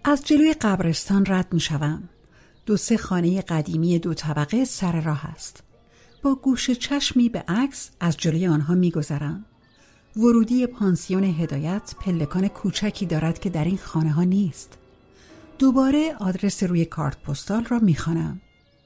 از جلوی قبرستان رد می شوم. 2-3 خانه قدیمی 2 طبقه سر راه است. با گوش چشمی به عکس از جلوی آنها می گذرم. ورودی پانسیون هدایت پلکان کوچکی دارد که در این خانه ها نیست. دوباره آدرس روی کارت پستال را می خوانم.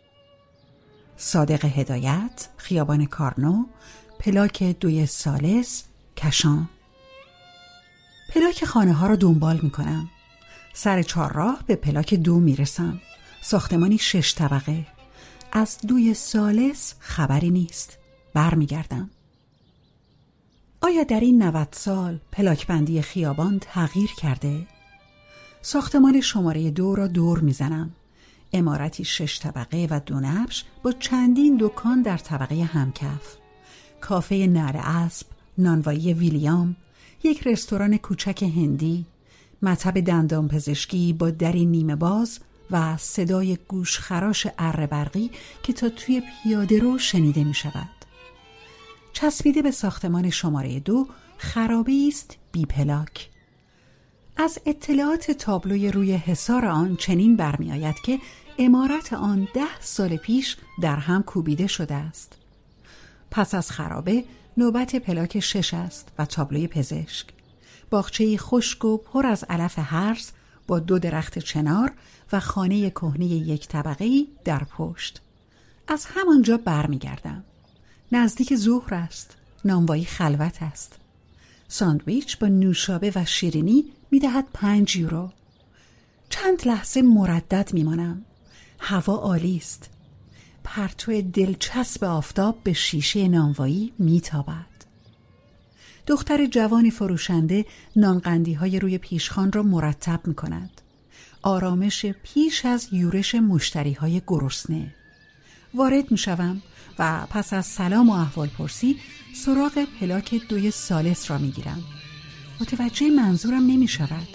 صادق هدایت، خیابان کارنو، پلاک 2 ثالث، کشان. پلاک خانه ها را دنبال می کنم. سر چهارراه به پلاک 2 می رسم. ساختمانی 6 طبقه. از 2 ثالث خبری نیست. برمی گردم. آیا در این 90 سال پلاک بندی خیابان تغییر کرده؟ ساختمان شماره 2 را دور می زنم. عمارتی 6 طبقه و 2 نبش با چندین دکان در طبقه همکف. کافه نعل اسب، نانوایی ویلیام، یک رستوران کوچک هندی، مطب دندان پزشکی با دری نیمه باز و صدای گوشخراش اره برقی که تا توی پیاده رو شنیده می شود. چسبیده به ساختمان شماره 2 خرابه‌ای است بی پلاک. از اطلاعات تابلوی روی حصار آن چنین برمی آید که عمارت آن 10 سال پیش در هم کوبیده شده است. پس از خرابه نوبت پلاک 6 است و تابلوی پزشک. باغچه‌ای خشک و پر از علف هرز با 2 درخت چنار و خانه کهنه 1 طبقه‌ای در پشت. از همانجا برمیگردم. نزدیک ظهر است. نانوایی خلوت است. ساندویچ با نوشابه و شیرینی می‌دهد 5 یورو. چند لحظه مردد میمانم. هوا عالی است. پرتو دلچسب آفتاب به شیشه نانوایی میتابد. دختر جوانی فروشنده نانقندی‌های روی پیشخوان را مرتب می‌کند. آرامش پیش از یورش مشتری‌های گرسنه. وارد می‌شوم و پس از سلام و احوالپرسی سراغ پلاک 2 ثالث را می‌گیرم. متوجه منظورم نمی‌شود.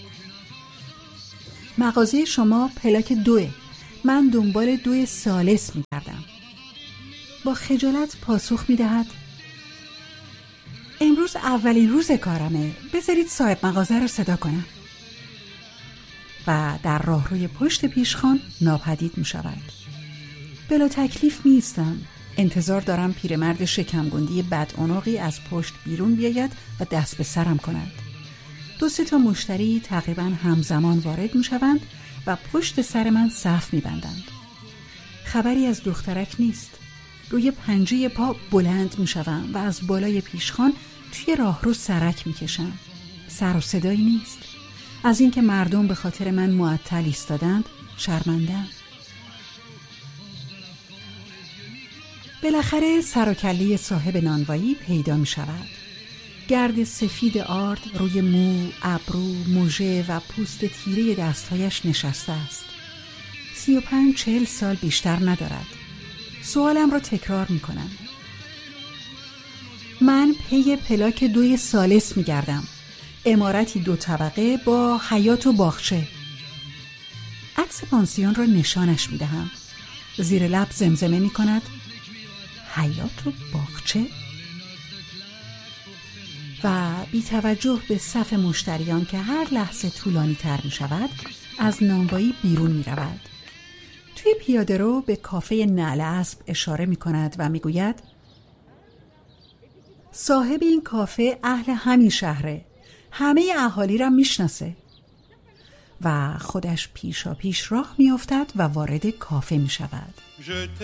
مغازه شما پلاک 2. من دنبال 2 ثالث می‌گردم. با خجالت پاسخ می‌دهد: امروز اولین روز کارمه. بذارید صاحب مغازه رو صدا کنم. و در راهروی پشت پیشخوان ناپدید می‌شود. بلا تکلیف نیستم. انتظار دارم پیرمرد شکمگندی بدعنقی از پشت بیرون بیاید و دست به سرم کند. 2-3 تا مشتری تقریباً همزمان وارد می‌شوند و پشت سر من صف می‌بندند. خبری از دخترک نیست. روی پنجه پا بلند می‌شوم و از بالای پیشخوان توی راهرو سرک می‌کشم. سر و صدایی نیست. از اینکه مردم به خاطر من معطل ایستادند شرمنده‌ام. بالاخره سر و کله صاحب نانوایی پیدا می‌شود. گرد سفید آرد روی مو، ابرو، مژه و پوست تیره دستهایش نشسته است. 35-40 سال بیشتر ندارد. سوالم را تکرار می‌کنم. من پی پلاک 2 ثالث می‌گردم. عمارتی 2 طبقه با حیاط و باغچه. عکس پانسیون را نشانش می‌دهم. زیر لب زمزمه می‌کند: حیاط و باغچه؟ و بی توجه به صف مشتریان که هر لحظه طولانی تر می شود از نانوایی بیرون می رود. توی پیاده رو به کافه نعل اسب اشاره می کند و می گوید: صاحب این کافه اهل همین شهره. همه اهالی را می شناسه. و خودش پیشا پیش راه می افتد و وارد کافه می شود.